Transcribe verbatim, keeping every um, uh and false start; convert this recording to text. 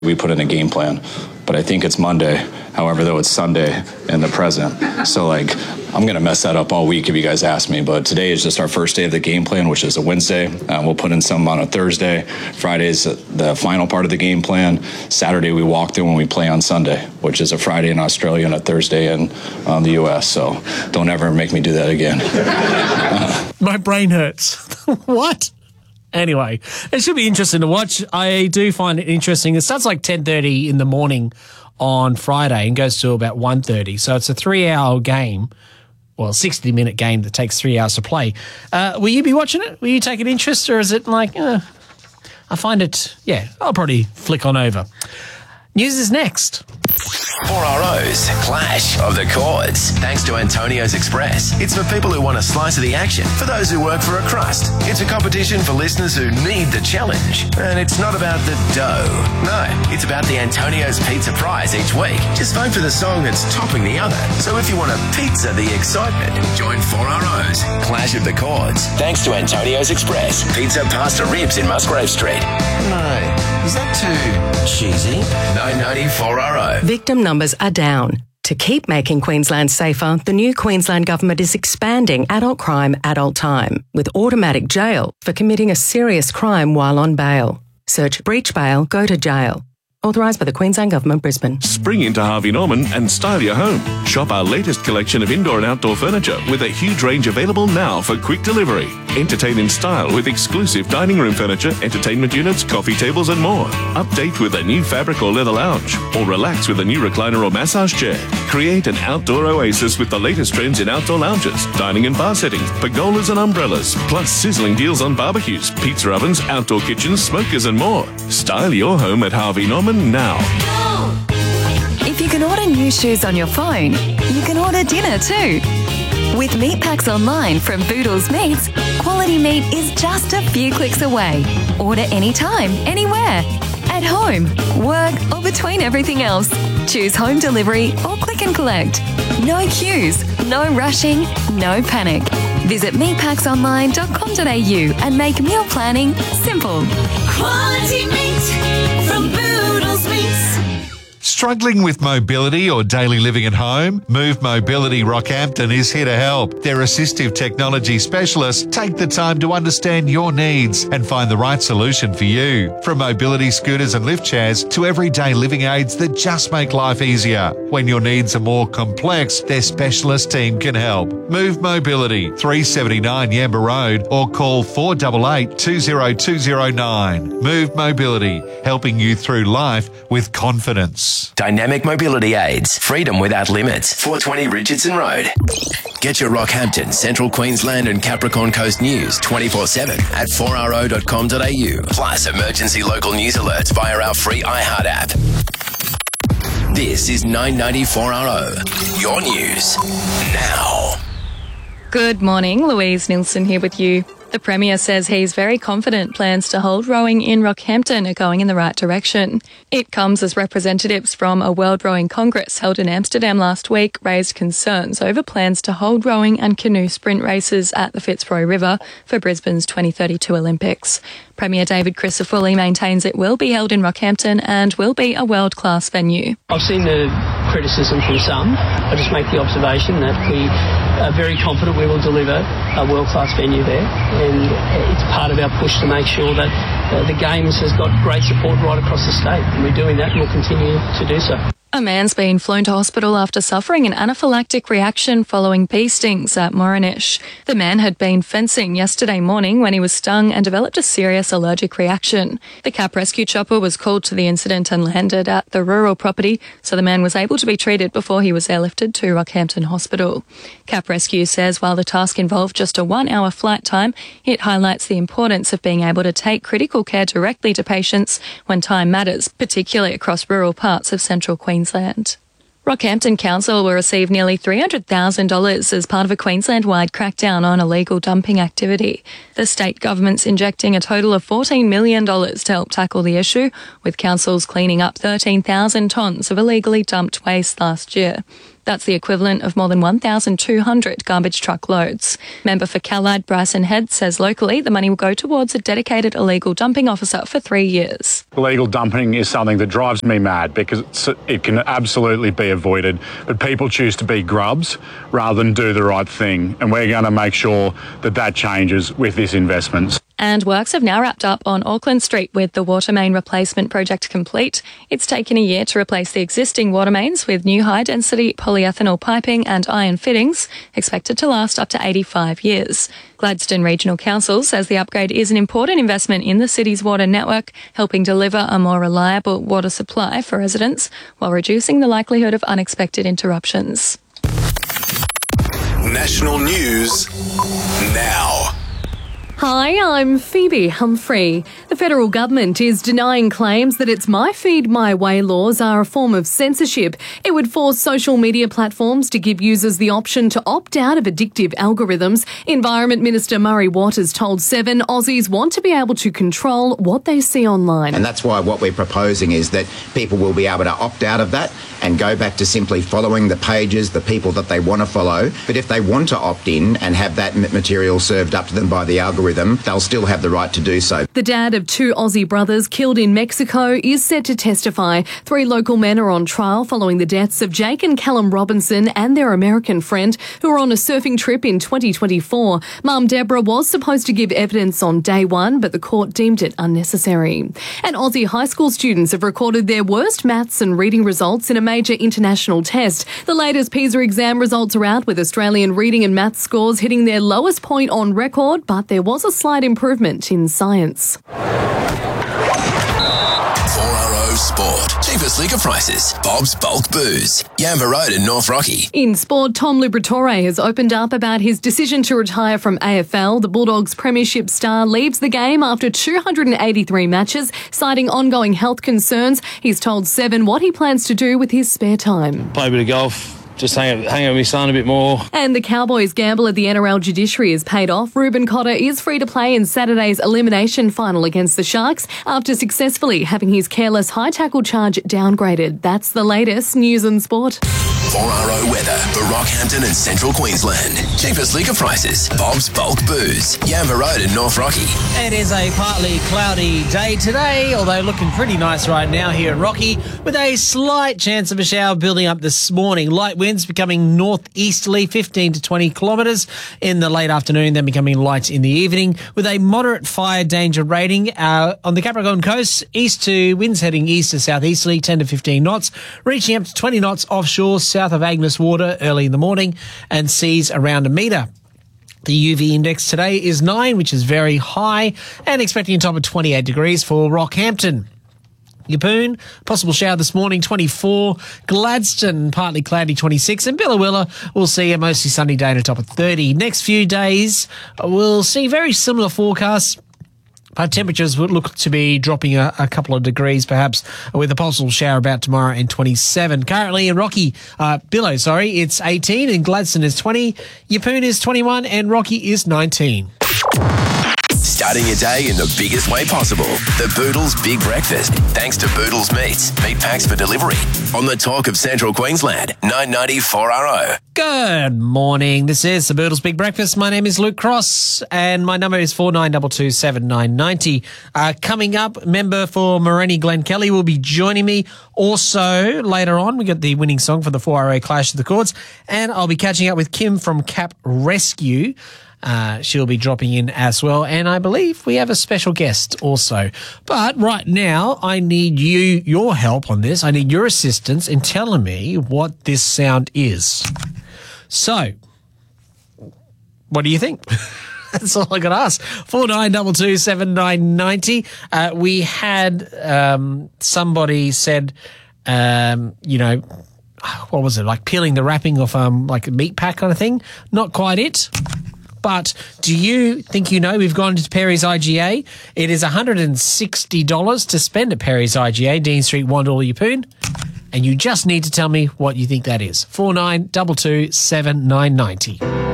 We put in a game plan, but I think it's Monday. However, though, it's Sunday in the present. So, like, I'm going to mess that up all week if you guys ask me. But today is just our first day of the game plan, which is a Wednesday. Uh, we'll put in some on a Thursday. Friday's the final part of the game plan. Saturday, we walk through when we play on Sunday, which is a Friday in Australia and a Thursday in um, the U S. So don't ever make me do that again. uh, My brain hurts. What? Anyway, it should be interesting to watch. I do find it interesting. It starts like ten thirty in the morning on Friday and goes to about one thirty. So it's a three-hour game, well, sixty-minute game that takes three hours to play. Uh, will you be watching it? Will you take an interest, or is it like, uh, I find it, yeah, I'll probably flick on over. News is next. four R O's Clash of the Chords. Thanks to Antonio's Express. It's for people who want a slice of the action, for those who work for a crust. It's a competition for listeners who need the challenge. And it's not about the dough. No, it's about the Antonio's Pizza Prize each week. Just vote for the song that's topping the other. So if you want a pizza the excitement, join four R O's Clash of the Chords. Thanks to Antonio's Express. Pizza, pasta, ribs in Musgrave Street. No, is that too cheesy? nine ninety four R O. Victim numbers are down. To keep making Queensland safer, the new Queensland Government is expanding adult crime, adult time, with automatic jail for committing a serious crime while on bail. Search breach bail, go to jail. Authorised by the Queensland Government, Brisbane. Spring into Harvey Norman and style your home. Shop our latest collection of indoor and outdoor furniture with a huge range available now for quick delivery. Entertain in style with exclusive dining room furniture, entertainment units, coffee tables and more. Update with a new fabric or leather lounge, or relax with a new recliner or massage chair. Create an outdoor oasis with the latest trends in outdoor lounges, dining and bar settings, pergolas and umbrellas, plus sizzling deals on barbecues, pizza ovens, outdoor kitchens, smokers and more. Style your home at Harvey Norman now. If you can order new shoes on your phone, you can order dinner too. With meat packs online from Boodles Meats, quality meat is just a few clicks away. Order anytime, anywhere. At home, work or between everything else. Choose home delivery or click and collect. No queues, no rushing, no panic. Visit meat packs online dot com dot a u and make meal planning simple. Quality meat from Boodles Meats. Struggling with mobility or daily living at home? Move Mobility Rockhampton is here to help. Their assistive technology specialists take the time to understand your needs and find the right solution for you. From mobility scooters and lift chairs to everyday living aids that just make life easier. When your needs are more complex, their specialist team can help. Move Mobility, three seventy-nine Yamba Road, or call four eight eight, two zero two zero nine. Move Mobility, helping you through life with confidence. Dynamic Mobility Aids. Freedom without limits. four twenty Richardson Road. Get your Rockhampton, Central Queensland and Capricorn Coast news twenty-four seven at four r o dot com dot a u. Plus emergency local news alerts via our free iHeart app. This is nine ninety four R O. Your news now. Good morning, Louise Nilsson here with you. The Premier says he's very confident plans to hold rowing in Rockhampton are going in the right direction. It comes as representatives from a World Rowing Congress held in Amsterdam last week raised concerns over plans to hold rowing and canoe sprint races at the Fitzroy River for Brisbane's twenty thirty-two Olympics. Premier David Crisafulli maintains it will be held in Rockhampton and will be a world-class venue. I've seen the criticism from some. I just make the observation that we are very confident we will deliver a world-class venue there, and it's part of our push to make sure that uh, the Games has got great support right across the state, and we're doing that and we'll continue to do so. A man's been flown to hospital after suffering an anaphylactic reaction following bee stings at Moronish. The man had been fencing yesterday morning when he was stung and developed a serious allergic reaction. The C A P rescue chopper was called to the incident and landed at the rural property, so the man was able to be treated before he was airlifted to Rockhampton Hospital. C A P Rescue says while the task involved just a one-hour flight time, it highlights the importance of being able to take critical care directly to patients when time matters, particularly across rural parts of central Queensland. Queensland. Rockhampton Council will receive nearly three hundred thousand dollars as part of a Queensland-wide crackdown on illegal dumping activity. The state government's injecting a total of fourteen million dollars to help tackle the issue, with councils cleaning up thirteen thousand tonnes of illegally dumped waste last year. That's the equivalent of more than one thousand two hundred garbage truck loads. Member for Callide, Bryson Head, says locally the money will go towards a dedicated illegal dumping officer for three years. Illegal dumping is something that drives me mad because it's, it can absolutely be avoided, but people choose to be grubs rather than do the right thing, and we're going to make sure that that changes with this investment. And works have now wrapped up on Auckland Street with the water main replacement project complete. It's taken a year to replace the existing water mains with new high-density polyethanol piping and iron fittings, expected to last up to eighty-five years. Gladstone Regional Council says the upgrade is an important investment in the city's water network, helping deliver a more reliable water supply for residents while reducing the likelihood of unexpected interruptions. National news now. Hi, I'm Phoebe Humphrey. The federal government is denying claims that its My Feed My Way laws are a form of censorship. It would force social media platforms to give users the option to opt out of addictive algorithms. Environment Minister Murray Waters told Seven Aussies want to be able to control what they see online. And that's why what we're proposing is that people will be able to opt out of that and go back to simply following the pages, the people that they want to follow. But if they want to opt in and have that material served up to them by the algorithm, they'll still have the right to do so. The dad of two Aussie brothers killed in Mexico is set to testify. Three local men are on trial following the deaths of Jake and Callum Robinson and their American friend who were on a surfing trip in twenty twenty-four. Mum Deborah was supposed to give evidence on day one, but the court deemed it unnecessary. And Aussie high school students have recorded their worst maths and reading results in a major international test. The latest PISA exam results are out, with Australian reading and maths scores hitting their lowest point on record, but there was a slight improvement in science. four R O Sport. Cheapest liquor prices. Bob's Bulk Booze. Yamba Road in North Rocky. In sport, Tom Liberatore has opened up about his decision to retire from A F L. The Bulldogs premiership star leaves the game after two hundred eighty-three matches, citing ongoing health concerns. He's told Seven what he plans to do with his spare time. Play a bit of golf. Just hang out, hang out with my son a bit more. And the Cowboys gamble at the N R L judiciary has paid off. Ruben Cotter is free to play in Saturday's elimination final against the Sharks after successfully having his careless high tackle charge downgraded. That's the latest news and sport. four R O weather for Rockhampton and Central Queensland. Cheapest liquor prices. Bob's Bulk Booze. Yamba Road in North Rocky. It is a partly cloudy day today, although looking pretty nice right now here in Rocky, with a slight chance of a shower building up this morning. Light winds becoming northeasterly, fifteen to twenty kilometres in the late afternoon, then becoming light in the evening, with a moderate fire danger rating. Uh, on the Capricorn coast, east to winds heading east to southeasterly, ten to fifteen knots, reaching up to twenty knots offshore, south of Agnes Water early in the morning, and seas around a metre. The U V index today is nine, which is very high, and expecting a top of twenty-eight degrees for Rockhampton. Yeppoon, possible shower this morning, twenty-four. Gladstone, partly cloudy, twenty-six. And Billawilla, we'll see a mostly sunny day and a top of thirty. Next few days, we'll see very similar forecasts. But temperatures would look to be dropping a, a couple of degrees, perhaps, with a possible shower about tomorrow and twenty-seven. Currently in Rocky, uh, Billow, sorry, it's eighteen, and Gladstone is twenty, Yeppoon is twenty-one, and Rocky is nineteen. Starting your day in the biggest way possible. The Boodles Big Breakfast. Thanks to Boodles Meats. Meat packs for delivery. On the talk of Central Queensland. nine ninety four R O. Good morning. This is the Boodles Big Breakfast. My name is Luke Cross, and my number is four nine two two, seven nine nine zero. Uh, coming up, member for Moreni Glenn Kelly will be joining me. Also, later on, we got the winning song for the four R O Clash of the Chords, and I'll be catching up with Kim from Cap Rescue. Uh, she'll be dropping in as well, and I believe we have a special guest also. But right now, I need you, your help on this. I need your assistance in telling me what this sound is. So, what do you think? That's all I got to ask. four nine two two, seven nine nine zero. Uh, we had um, somebody said, um, you know, what was it, like peeling the wrapping off um, like a meat pack kind of thing? Not quite it. But do you think you know we've gone to Perry's I G A? It is one hundred sixty dollars to spend at Perry's I G A, Dean Street, Wandle, Yeppoon. And you just need to tell me what you think that is. four nine two two, seven nine nine zero.